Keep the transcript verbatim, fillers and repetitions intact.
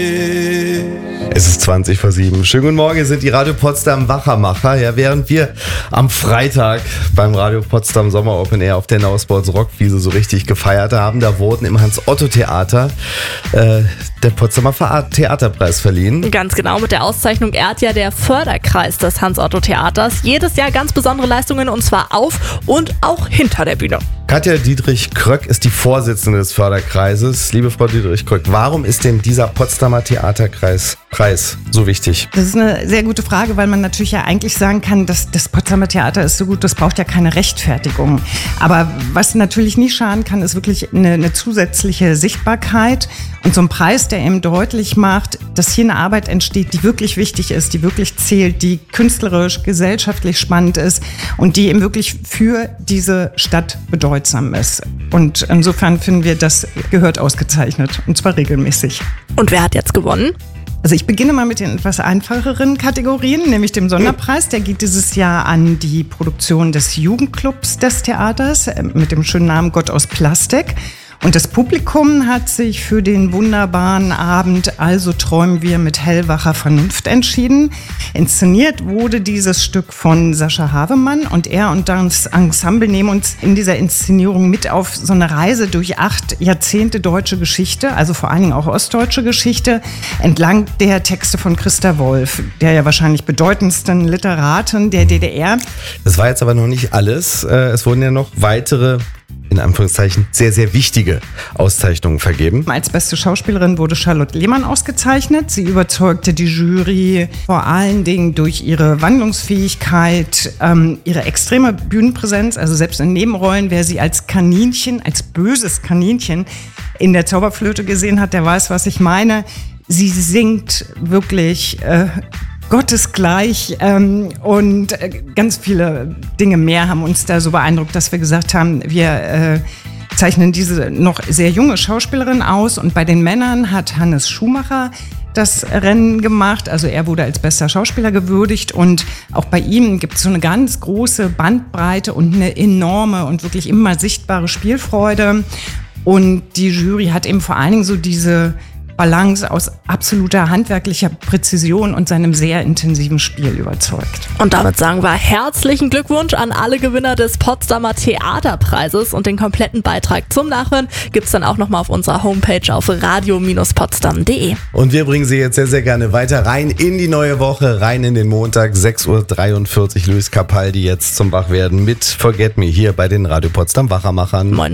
Es ist zwanzig vor sieben. Schönen guten Morgen, hier sind die Radio Potsdam Wachermacher. Ja, während wir am Freitag beim Radio Potsdam Sommer Open Air auf der Nausports Rockwiese so richtig gefeiert haben, da wurden im Hans-Otto-Theater äh, der Potsdamer Theaterpreis verliehen. Ganz genau, mit der Auszeichnung ehrt ja der Förderkreis des Hans-Otto-Theaters jedes Jahr ganz besondere Leistungen, und zwar auf und auch hinter der Bühne. Katja Dietrich-Kröck ist die Vorsitzende des Förderkreises. Liebe Frau Dietrich-Kröck, warum ist denn dieser Potsdamer Theaterkreis Preis so wichtig? Das ist eine sehr gute Frage, weil man natürlich ja eigentlich sagen kann, dass das Potsdamer Theater ist so gut, das braucht ja keine Rechtfertigung. Aber was natürlich nie schaden kann, ist wirklich eine, eine zusätzliche Sichtbarkeit und so ein Preis, der eben deutlich macht, dass hier eine Arbeit entsteht, die wirklich wichtig ist, die wirklich zählt, die künstlerisch, gesellschaftlich spannend ist und die eben wirklich für diese Stadt bedeutsam ist. Und insofern finden wir, das gehört ausgezeichnet, und zwar regelmäßig. Und wer hat jetzt gewonnen? Also ich beginne mal mit den etwas einfacheren Kategorien, nämlich dem Sonderpreis. Der geht dieses Jahr an die Produktion des Jugendclubs des Theaters mit dem schönen Namen Gott aus Plastik. Und das Publikum hat sich für den wunderbaren Abend Also träumen wir mit hellwacher Vernunft entschieden. Inszeniert wurde dieses Stück von Sascha Havemann, und er und das Ensemble nehmen uns in dieser Inszenierung mit auf so eine Reise durch acht Jahrzehnte deutsche Geschichte, also vor allen Dingen auch ostdeutsche Geschichte, entlang der Texte von Christa Wolf, der ja wahrscheinlich bedeutendsten Literatin der D D R. Das war jetzt aber noch nicht alles. Es wurden ja noch weitere, in Anführungszeichen, sehr, sehr wichtige Auszeichnungen vergeben. Als beste Schauspielerin wurde Charlotte Lehmann ausgezeichnet. Sie überzeugte die Jury vor allen Dingen durch ihre Wandlungsfähigkeit, ähm, ihre extreme Bühnenpräsenz. Also selbst in Nebenrollen, wer sie als Kaninchen, als böses Kaninchen in der Zauberflöte gesehen hat, der weiß, was ich meine. Sie singt wirklich äh, gottesgleich ähm, und äh, ganz viele Dinge mehr haben uns da so beeindruckt, dass wir gesagt haben, wir äh, zeichnen diese noch sehr junge Schauspielerin aus. Und bei den Männern hat Hannes Schumacher das Rennen gemacht, also er wurde als bester Schauspieler gewürdigt, und auch bei ihm gibt es so eine ganz große Bandbreite und eine enorme und wirklich immer sichtbare Spielfreude. Und die Jury hat eben vor allen Dingen so diese Balance aus absoluter handwerklicher Präzision und seinem sehr intensiven Spiel überzeugt. Und damit sagen wir herzlichen Glückwunsch an alle Gewinner des Potsdamer Theaterpreises, und den kompletten Beitrag zum Nachhören gibt es dann auch nochmal auf unserer Homepage auf radio Bindestrich potsdam punkt de. Und wir bringen Sie jetzt sehr, sehr gerne weiter rein in die neue Woche, rein in den Montag, sechs Uhr dreiundvierzig, Luis Capaldi jetzt zum Wachwerden mit Forget Me hier bei den Radio Potsdam Wachermachern. Moin.